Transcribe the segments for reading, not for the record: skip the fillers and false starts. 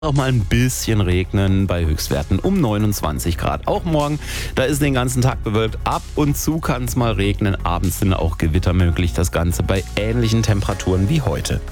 Auch mal ein bisschen regnen bei Höchstwerten um 29 Grad. Auch morgen, da ist den ganzen Tag bewölkt. Ab und zu kann es mal regnen. Abends sind auch Gewitter möglich. Das Ganze bei ähnlichen Temperaturen wie heute.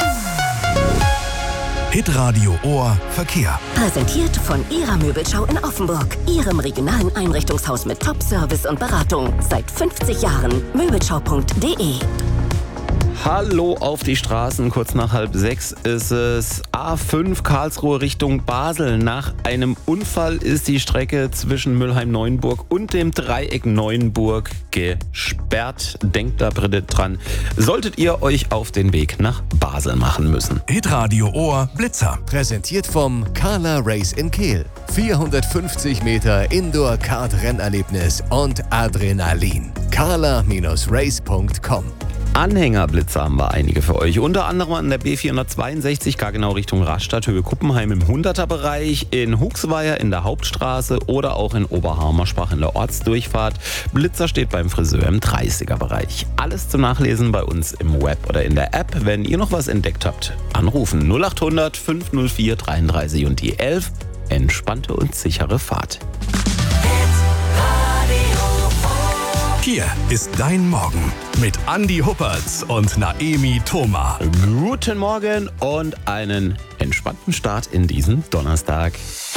Hitradio Ohr Verkehr. Präsentiert von Ihrer Möbelschau in Offenburg. Ihrem regionalen Einrichtungshaus mit Top-Service und Beratung. Seit 50 Jahren. Möbelschau.de. Hallo auf die Straßen, kurz nach 5:30 ist es. A5 Karlsruhe Richtung Basel. Nach einem Unfall ist die Strecke zwischen Mülheim-Neuenburg und dem Dreieck Neuenburg gesperrt. Denkt da bitte dran, solltet ihr euch auf den Weg nach Basel machen müssen. Hitradio Ohr Blitzer. Präsentiert vom Carla Race in Kehl. 450 Meter Indoor-Kart-Rennerlebnis und Adrenalin. carla-race.com. Anhängerblitzer haben wir einige für euch. Unter anderem an der B462, genau Richtung Rastatt, Höhe Kuppenheim im 100er-Bereich, in Huxweier in der Hauptstraße oder auch in Oberharmerschbach in der Ortsdurchfahrt. Blitzer steht beim Friseur im 30er-Bereich. Alles zum Nachlesen bei uns im Web oder in der App. Wenn ihr noch was entdeckt habt, anrufen 0800 504 33 und die 11. Entspannte und sichere Fahrt. Hier ist dein Morgen mit Andi Huppertz und Naemi Thoma. Guten Morgen und einen entspannten Start in diesen Donnerstag.